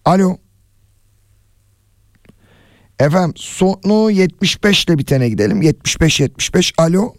Alo. Efendim sonu 75 ile bitene gidelim. 75. Alo.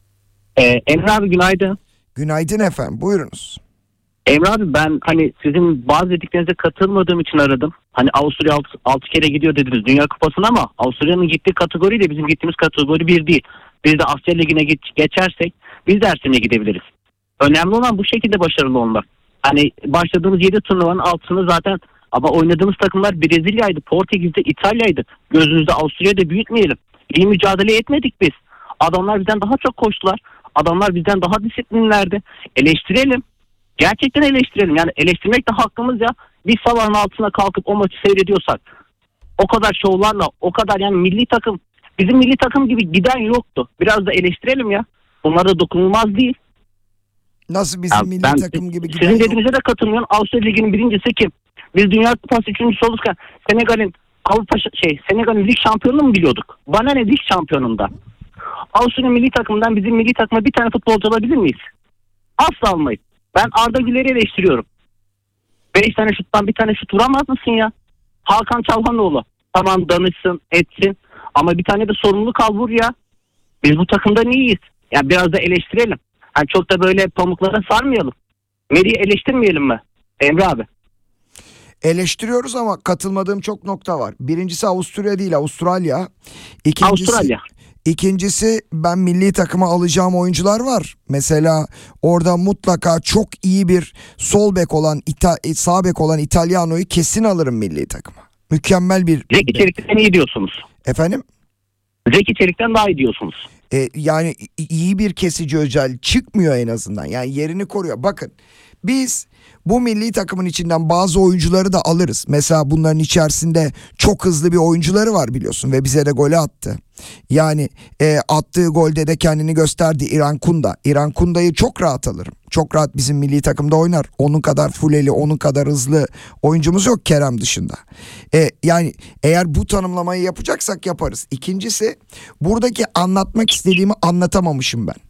Emre abi günaydın. Günaydın efendim, buyurunuz. Emre abi ben hani sizin bazı dediklerinize katılmadığım için aradım. Hani Avusturya 6 kere gidiyor dediniz Dünya Kupası'na ama Avusturya'nın gittiği kategori de bizim gittiğimiz kategori bir değil. Biz de Asya Ligi'ne geçersek biz de her sene gidebiliriz. Önemli olan bu şekilde başarılı olmak. Hani başladığımız 7 turnuvanın altını zaten ama oynadığımız takımlar Brezilya'ydı, Portekiz'de, İtalya'ydı. Gözünüzde Avusturya'da büyütmeyelim. İyi mücadele etmedik biz. Adamlar bizden daha çok koştular. Adamlar bizden daha disiplinlerdi. Eleştirelim. Gerçekten eleştirelim. Yani eleştirmek de hakkımız ya. Biz sabahın altına kalkıp o maçı seyrediyorsak o kadar şovlarla, o kadar yani milli takım, bizim milli takım gibi giden yoktu. Biraz da eleştirelim ya. Bunlar da dokunulmaz değil. Nasıl bizim milli takım gibi giden sizin dediğinize de katılmıyorum. Avusturya Ligi'nin birincisi kim? Biz Dünya Kupası üçüncüsü olurken Senegal'in lig şampiyonunu mu biliyorduk? Bana ne lig şampiyonunda? Avusturya milli takımdan bizim milli takıma bir tane futbolcu alabilir miyiz? Asla almayız. Ben Arda Güler'i eleştiriyorum. 5 tane şuttan bir tane şut vuramaz mısın ya? Hakan Çalhanoğlu. Tamam danışsın, etsin. Ama bir tane de sorumluluk al vur ya. Biz bu takımda iyiyiz. Yani biraz da eleştirelim. Yani çok da böyle pamuklara sarmayalım. Meri'yi eleştirmeyelim mi? Emre abi. Eleştiriyoruz ama katılmadığım çok nokta var. Birincisi Avusturya değil, Avustralya. Avustralya. İkincisi ben milli takıma alacağım oyuncular var. Mesela orada mutlaka çok iyi bir sol bek olan sağ bek olan İtalyano'yu kesin alırım milli takıma. Mükemmel bir Zeki Çelik'ten iyi diyorsunuz. Efendim? Zeki Çelik'ten daha iyi diyorsunuz. Yani iyi bir kesici özel çıkmıyor en azından. Yani yerini koruyor. Bakın biz bu milli takımın içinden bazı oyuncuları da alırız. Mesela bunların içerisinde çok hızlı bir oyuncuları var biliyorsun ve bize de golü attı. Yani attığı golde de kendini gösterdi İrfan Kunda. İrfan Kunda'yı çok rahat alırım. Çok rahat bizim milli takımda oynar. Onun kadar fuleli, onun kadar hızlı oyuncumuz yok Kerem dışında. Yani eğer bu tanımlamayı yapacaksak yaparız. İkincisi buradaki anlatmak istediğimi anlatamamışım ben.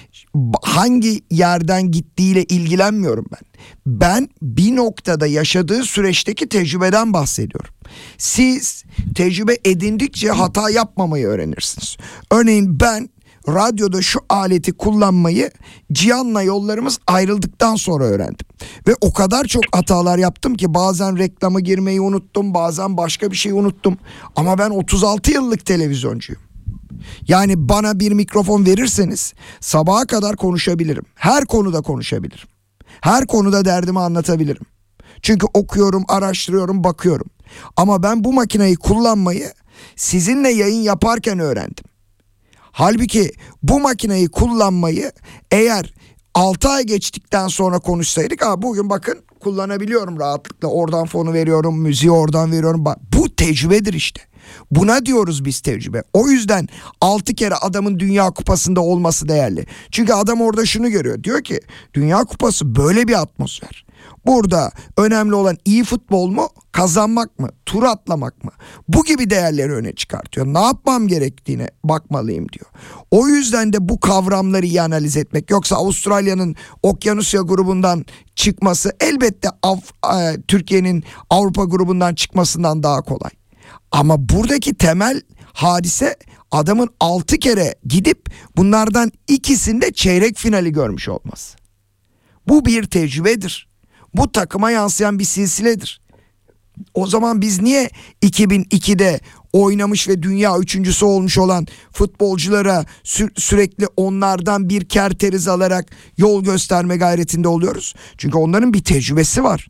Hangi yerden gittiğiyle ilgilenmiyorum ben. Ben bir noktada yaşadığı süreçteki tecrübeden bahsediyorum. Siz tecrübe edindikçe hata yapmamayı öğrenirsiniz. Örneğin ben radyoda şu aleti kullanmayı Cihan'la yollarımız ayrıldıktan sonra öğrendim. Ve o kadar çok hatalar yaptım ki bazen reklama girmeyi unuttum, bazen başka bir şey unuttum. Ama ben 36 yıllık televizyoncuyum. Yani bana bir mikrofon verirseniz sabaha kadar konuşabilirim. Her konuda konuşabilirim. Her konuda derdimi anlatabilirim. Çünkü okuyorum, araştırıyorum, bakıyorum. Ama ben bu makineyi kullanmayı sizinle yayın yaparken öğrendim. Halbuki bu makineyi kullanmayı eğer 6 ay geçtikten sonra konuşsaydık, bugün bakın kullanabiliyorum rahatlıkla. Oradan fonu veriyorum, müziği oradan veriyorum. Bu tecrübedir işte. Buna diyoruz biz tecrübe. O yüzden 6 kere adamın Dünya Kupası'nda olması değerli. Çünkü adam orada şunu görüyor. Diyor ki Dünya Kupası böyle bir atmosfer. Burada önemli olan iyi futbol mu, kazanmak mı, tur atlamak mı? Bu gibi değerleri öne çıkartıyor. Ne yapmam gerektiğine bakmalıyım diyor. O yüzden de bu kavramları iyi analiz etmek. Yoksa Avustralya'nın Okyanusya grubundan çıkması elbette Türkiye'nin Avrupa grubundan çıkmasından daha kolay. Ama buradaki temel hadise adamın 6 kere gidip bunlardan ikisinde çeyrek finali görmüş olması. Bu bir tecrübedir. Bu takıma yansıyan bir silsiledir. O zaman biz niye 2002'de oynamış ve dünya üçüncüsü olmuş olan futbolculara sürekli onlardan bir kerteriz alarak yol gösterme gayretinde oluyoruz? Çünkü onların bir tecrübesi var.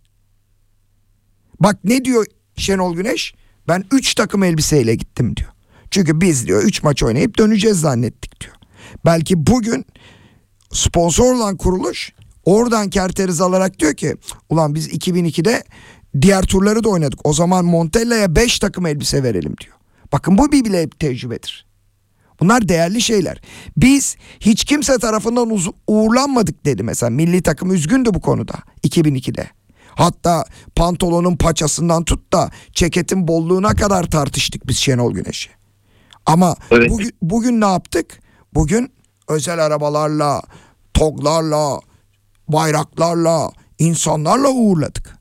Bak ne diyor Şenol Güneş? Ben 3 takım elbiseyle gittim diyor. Çünkü biz diyor 3 maç oynayıp döneceğiz zannettik diyor. Belki bugün sponsor olan kuruluş oradan kerteriz alarak diyor ki ulan biz 2002'de diğer turları da oynadık. O zaman Montella'ya 5 takım elbise verelim diyor. Bakın bu bir bile tecrübedir. Bunlar değerli şeyler. Biz hiç kimse tarafından uğurlanmadık dedi mesela. Milli takım üzgündü bu konuda 2002'de. Hatta pantolonun paçasından tut da ceketin bolluğuna kadar tartıştık biz Şenol Güneş'i. Ama evet. bugün ne yaptık? Bugün özel arabalarla, toglarla, bayraklarla, insanlarla uğurladık.